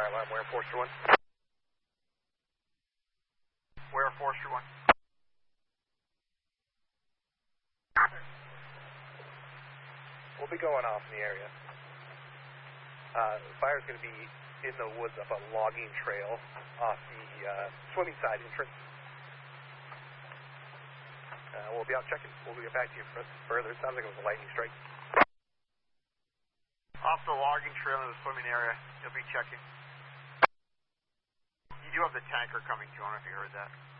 I'm where Forester 1. Where Forester 1? We'll be going off in the area. The fire's going to be in the woods up a logging trail off the swimming side entrance. We'll be out checking. We'll get back to you further. It sounds like it was a lightning strike. Off the logging trail in the swimming area, you'll be checking. You do have the tanker coming too, I don't know if you heard that.